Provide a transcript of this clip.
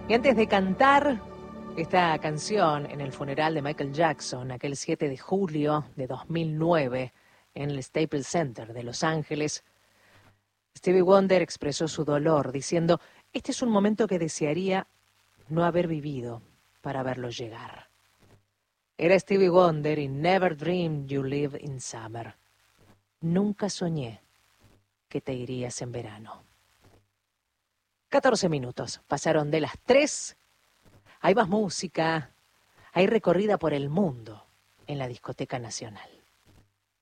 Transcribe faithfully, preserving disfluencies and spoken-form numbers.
Y antes de cantar esta canción en el funeral de Michael Jackson, aquel siete de julio de dos mil nueve, en el Staples Center de Los Ángeles, Stevie Wonder expresó su dolor diciendo: este es un momento que desearía no haber vivido para verlo llegar. Era Stevie Wonder y Never Dreamed You Lived in Summer. Nunca soñé que te irías en verano. catorce minutos pasaron de las tres. Hay más música, hay recorrida por el mundo en la Discoteca Nacional.